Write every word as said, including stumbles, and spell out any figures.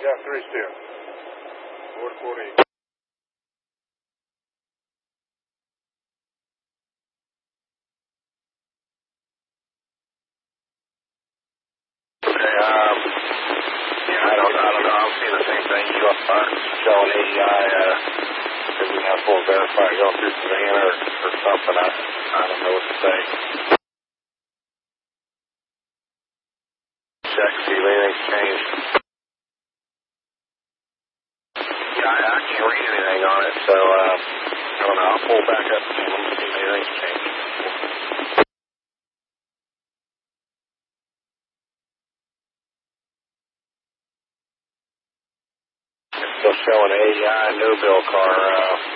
Yeah, three still. Four to forty-eight. Okay, um, yeah, I don't, I don't know. I'm seeing the same thing you are showing A E I, uh, because we have full verify going through Savannah or, or something. I, I don't know what to say. Check, see if anything's changed. Yeah, I, I can't read anything on it, so, uh, I don't know. I'll pull back up and see if anything's changed. It's still showing A E I, no bill car, uh,